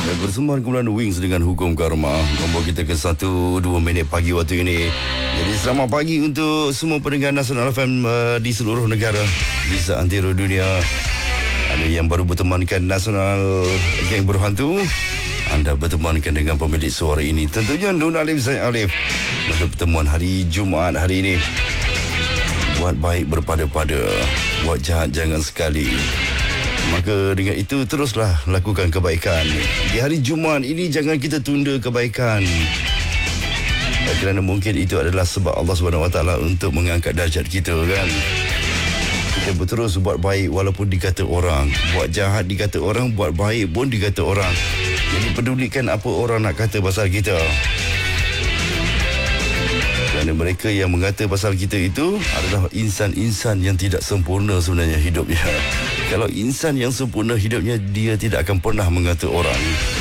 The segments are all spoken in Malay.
Bersembang kumpulan Wings dengan Hukum Karma. Nombor kita ke 1-2 minit pagi waktu ini. Jadi selamat pagi untuk semua pendengar Nasional FM di seluruh negara, di seantero dunia. Ada yang baru bertemankan Nasional Geng Berhantu. Anda bertemankan dengan pemilik suara ini, tentunya Nur Alif Zaid Alif. Untuk pertemuan hari Jumaat hari ini. Buat baik berpada-pada, buat jahat jangan sekali. Maka dengan itu teruslah lakukan kebaikan. Di hari Jumaat ini jangan kita tunda kebaikan. Kerana mungkin itu adalah sebab Allah SWT untuk mengangkat darjat kita kan. Kita berterus buat baik walaupun dikata orang. Buat jahat dikata orang, buat baik pun dikata orang. Jadi pedulikan apa orang nak kata pasal kita. Kerana mereka yang mengata pasal kita itu adalah insan-insan yang tidak sempurna sebenarnya hidupnya. Kalau insan yang sempurna hidupnya, dia tidak akan pernah mengata orang.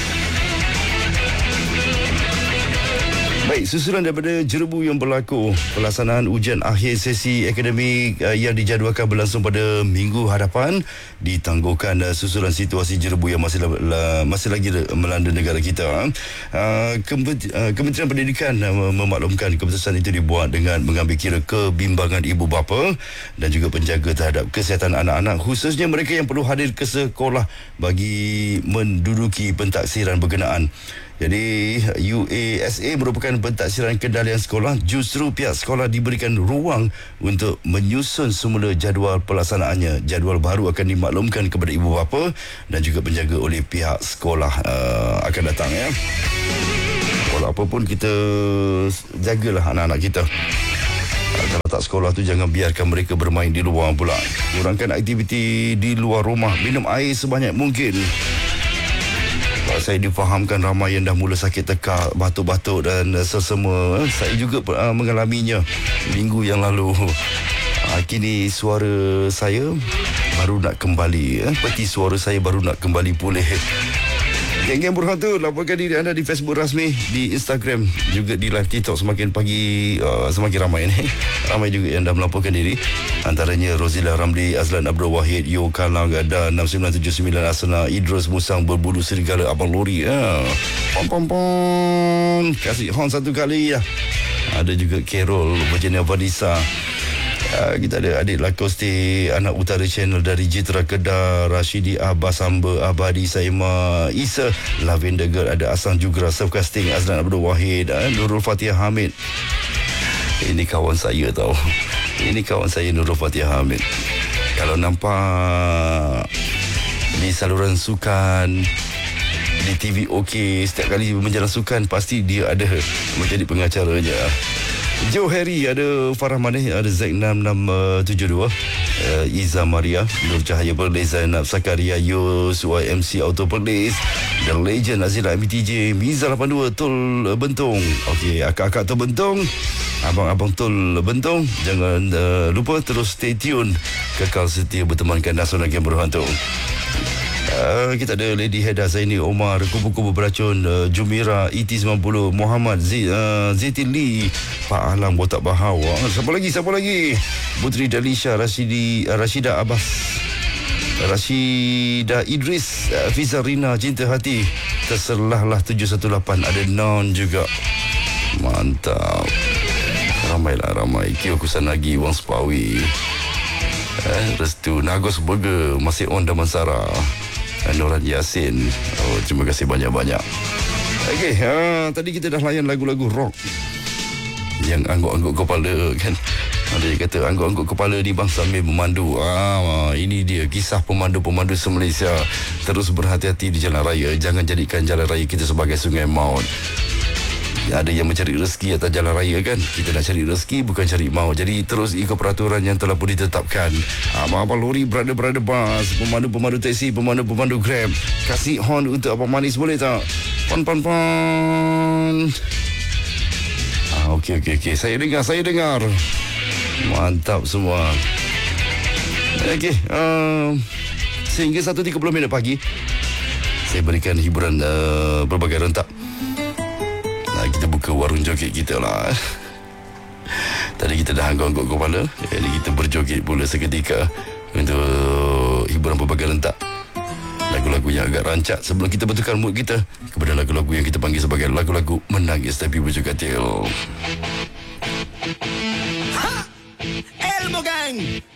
Baik, susulan daripada jerebu yang berlaku, pelaksanaan ujian akhir sesi akademik yang dijadualkan berlangsung pada minggu hadapan ditangguhkan susulan situasi jerebu yang masih lagi melanda negara kita. Kementerian Pendidikan memaklumkan keputusan itu dibuat dengan mengambil kira kebimbangan ibu bapa dan juga penjaga terhadap kesihatan anak-anak, khususnya mereka yang perlu hadir ke sekolah bagi menduduki pentaksiran berkenaan. Jadi UASA merupakan pentaksiran kendalian sekolah. Justru pihak sekolah diberikan ruang untuk menyusun semula jadual pelaksanaannya. Jadual baru akan dimaklumkan kepada ibu bapa dan juga penjaga oleh pihak sekolah akan datang ya. Walau apapun kita jagalah anak-anak kita. Kalau tak sekolah tu jangan biarkan mereka bermain di luar pula. Kurangkan aktiviti di luar rumah. Minum air sebanyak mungkin. Saya difahamkan ramai yang dah mula sakit tekak, batuk-batuk dan sesama. Saya juga mengalaminya minggu yang lalu. Kini suara saya baru nak kembali. Peti suara saya baru nak kembali pulih. Geng-geng Berhantu, laporkan diri anda di Facebook rasmi, di Instagram, juga di live TikTok. Semakin pagi semakin ramai ni. Ramai juga yang dah melaporkan diri. Antaranya Rozila Ramli, Azlan Abdul Wahid, Yo Kalang, ada 6979 Asna, Idrus Musang, Berbulu Serigala, Abang Lori. Pom. Kasih horn satu kali ya. Ada juga Carol, Virginia Vanessa. Kita ada Adik Lakoste, anak utara channel dari Jitra Kedah, Rashidi Abbas Hamba, Abadi Saima, Isa, Lavender Girl, ada Asang Jugra, Self-Casting, Azlan Abdul Wahid, Nurul Fatihah Hamid. Ini kawan saya tau. Ini kawan saya Nurul Fatihah Hamid. Kalau nampak di saluran sukan, di TV OK, setiap kali menjalan sukan pasti dia ada menjadi pengacaranya. Joe Harry, ada Farah Maneh, ada Zack 6672, Iza Maria, Nur Cahaya Perlis, Zainab Sakaria, Yus, YMC Auto Perlis, The Legend Azila MTJ, Miza 82, Tol Bentong. Okey, akak-akak Tol Bentong, abang-abang Tol Bentong, jangan lupa terus stay tune, kekal setia bertemankan Nasional Geng Berhantu. Kita ada Lady Heda Zaini Omar, Kubu-Kubu Beracun, Jumira ET90, Muhammad Zaitin Lee, Pak Alam Botak Bahawa. Siapa lagi? Putri Dalisha, Rashida Abbas, Rashida Idris, Fiza Rina, Cinta Hati, Terserlahlah 718. Ada Non juga. Mantap. Ramai. Kio Kusanagi, Wang Sepawi, Restu Nagos Burger, masih on Damansara, Noran Yasin. Terima kasih banyak-banyak. Okey, tadi kita dah layan lagu-lagu rock yang angguk-angguk kepala kan. Ada yang kata angguk-angguk kepala ni bang sambil memandu. Ini dia kisah pemandu-pemandu se-Malaysia. Terus berhati-hati di jalan raya. Jangan jadikan jalan raya kita sebagai sungai maut. Ada yang mencari rezeki atas jalan raya kan. Kita nak cari rezeki, bukan cari maut. Jadi terus ikut peraturan yang telah pun ditetapkan. Abang-abang lori, brother bas, pemandu-pemandu taksi, pemandu-pemandu Grab, kasih horn untuk Abang Manis boleh tak? Pon. Okey. Saya dengar. Mantap semua. Okey, sehingga 1.30 minit pagi saya berikan hiburan berbagai rentak. Kita buka warung joget kita lah. Tadi kita dah angguk-angguk kepala. Jadi kita berjoget pula seketika untuk hiburan berbagai rentak. lagu-lagu yang agak rancak sebelum kita betulkan mood kita kepada lagu-lagu yang kita panggil sebagai lagu-lagu menangis tapi berjugatil. Elmo Gang.